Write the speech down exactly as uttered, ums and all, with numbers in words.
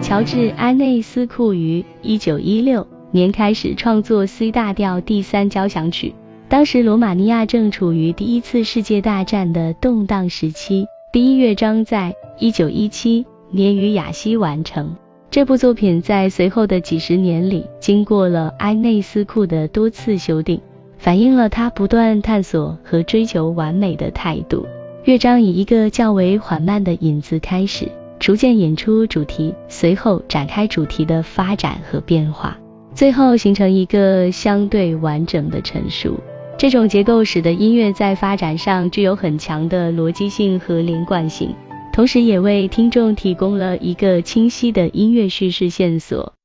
乔治·安内斯库于一九一六年开始创作 C 大调第三交响曲。当时罗马尼亚正处于第一次世界大战的动荡时期，第一乐章在一九一七年于雅西完成。这部作品在随后的几十年里经过了安内斯库的多次修订，反映了他不断探索和追求完美的态度。乐章以一个较为缓慢的引子开始，逐渐引出主题，随后展开主题的发展和变化，最后形成一个相对完整的陈述。这种结构使得音乐在发展上具有很强的逻辑性和连贯性，同时也为听众提供了一个清晰的音乐叙事线索。